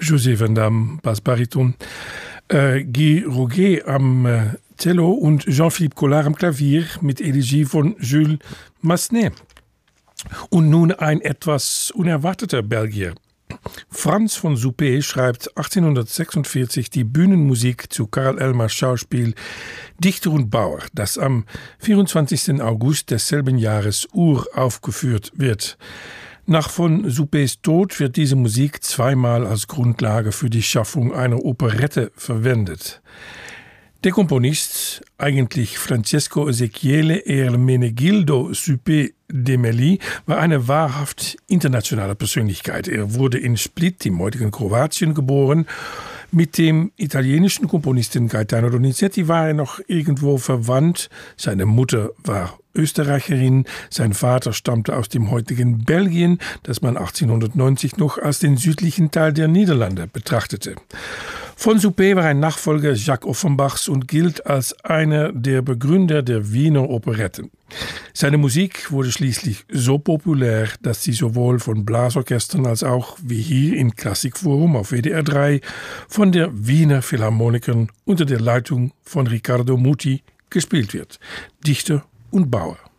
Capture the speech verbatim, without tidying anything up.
José Van Damme, Bassbariton, äh, Guy Roguet am äh, Cello und Jean-Philippe Collard am Klavier mit Elegie von Jules Massenet. Und nun ein etwas unerwarteter Belgier. Franz von Suppé schreibt achtzehnhundertsechsundvierzig die Bühnenmusik zu Karl Elmers Schauspiel Dichter und Bauer, das am vierundzwanzigsten August desselben Jahres uraufgeführt wird. Nach von Suppés Tod wird diese Musik zweimal als Grundlage für die Schaffung einer Operette verwendet. Der Komponist, eigentlich Francesco Ezequiele Hermenegildo Suppé de Melli, war eine wahrhaft internationale Persönlichkeit. Er wurde in Split, im heutigen Kroatien, geboren. Mit dem italienischen Komponisten Gaetano Donizetti war er noch irgendwo verwandt. Seine Mutter war Österreicherin, sein Vater stammte aus dem heutigen Belgien, das man achtzehnhundertneunzig noch als den südlichen Teil der Niederlande betrachtete. Von Suppé war ein Nachfolger Jacques Offenbachs und gilt als einer der Begründer der Wiener Operetten. Seine Musik wurde schließlich so populär, dass sie sowohl von Blasorchestern als auch, wie hier im Klassikforum auf W D R drei, von der Wiener Philharmonikern unter der Leitung von Riccardo Muti gespielt wird. Dichter und Bauer.